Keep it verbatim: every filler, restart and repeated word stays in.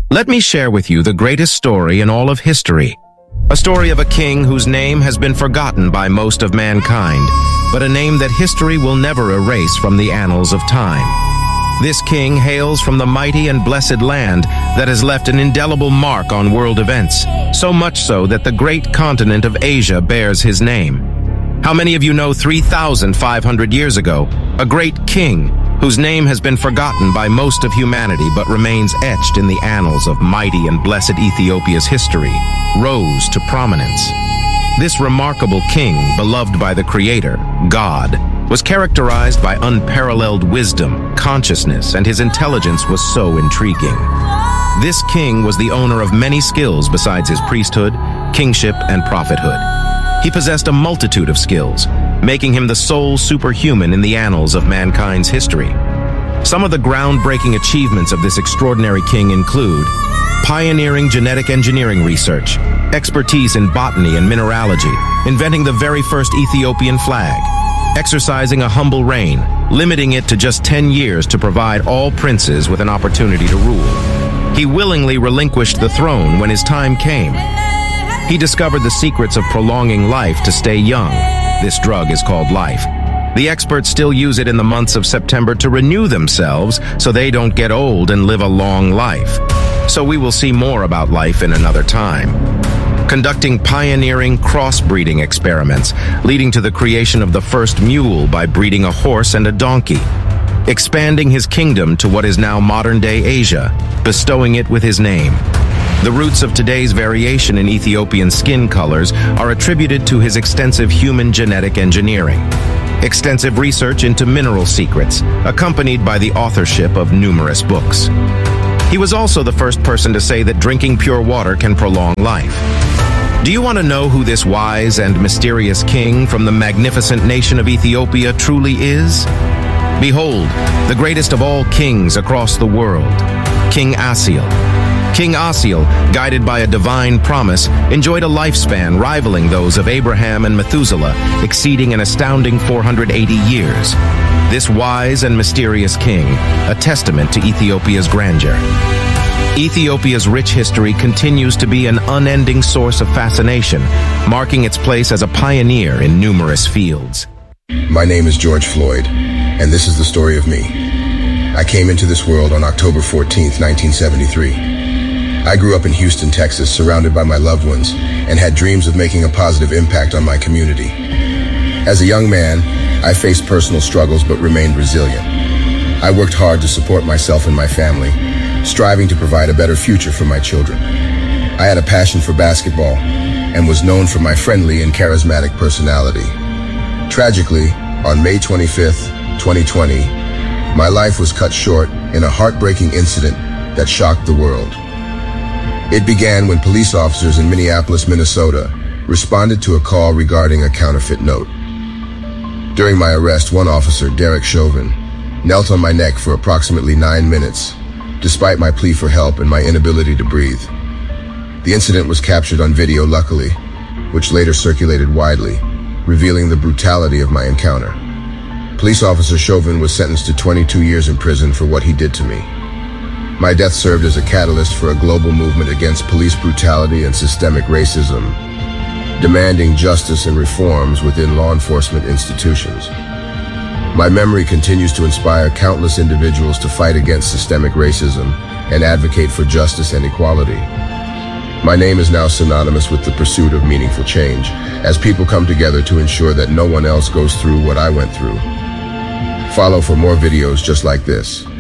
Let me share with you the greatest story in all of history. A story of a king whose name has been forgotten by most of mankind, but a name that history will never erase from the annals of time. This king hails from the mighty and blessed land that has left an indelible mark on world events, so much so that the great continent of Asia bears his name. How many of you know three thousand five hundred years ago, a great king, whose name has been forgotten by most of humanity but remains etched in the annals of mighty and blessed Ethiopia's history, rose to prominence? This remarkable king, beloved by the Creator, God, was characterized by unparalleled wisdom, consciousness, and his intelligence was so intriguing. This king was the owner of many skills besides his priesthood, kingship, and prophethood. He possessed a multitude of skills, making him the sole superhuman in the annals of mankind's history. Some of the groundbreaking achievements of this extraordinary king include pioneering genetic engineering research, expertise in botany and mineralogy, inventing the very first Ethiopian flag, exercising a humble reign, limiting it to just ten years to provide all princes with an opportunity to rule. He willingly relinquished the throne when his time came. He discovered the secrets of prolonging life to stay young. This drug is called life. The experts still use it in the months of September to renew themselves so they don't get old and live a long life. So we will see more about life in another time. Conducting pioneering crossbreeding experiments, leading to the creation of the first mule by breeding a horse and a donkey. Expanding his kingdom to what is now modern-day Asia, bestowing it with his name. The roots of today's variation in Ethiopian skin colors are attributed to his extensive human genetic engineering. Extensive research into mineral secrets, accompanied by the authorship of numerous books. He was also the first person to say that drinking pure water can prolong life. Do you want to know who this wise and mysterious king from the magnificent nation of Ethiopia truly is? Behold, the greatest of all kings across the world, King Asiel. King Asiel, guided by a divine promise, enjoyed a lifespan rivaling those of Abraham and Methuselah, exceeding an astounding four hundred eighty years. This wise and mysterious king, a testament to Ethiopia's grandeur. Ethiopia's rich history continues to be an unending source of fascination, marking its place as a pioneer in numerous fields. My name is George Floyd, and this is the story of me. I came into this world on October fourteenth, nineteen seventy-three. I grew up in Houston, Texas, surrounded by my loved ones, and had dreams of making a positive impact on my community. As a young man, I faced personal struggles but remained resilient. I worked hard to support myself and my family, striving to provide a better future for my children. I had a passion for basketball and was known for my friendly and charismatic personality. Tragically, on May twenty-fifth, twenty twenty, my life was cut short in a heartbreaking incident that shocked the world. It began when police officers in Minneapolis, Minnesota, responded to a call regarding a counterfeit note. During my arrest, one officer, Derek Chauvin, knelt on my neck for approximately nine minutes, despite my plea for help and my inability to breathe. The incident was captured on video, luckily, which later circulated widely, revealing the brutality of my encounter. Police officer Chauvin was sentenced to twenty-two years in prison for what he did to me. My death served as a catalyst for a global movement against police brutality and systemic racism, demanding justice and reforms within law enforcement institutions. My memory continues to inspire countless individuals to fight against systemic racism and advocate for justice and equality. My name is now synonymous with the pursuit of meaningful change, as people come together to ensure that no one else goes through what I went through. Follow for more videos just like this.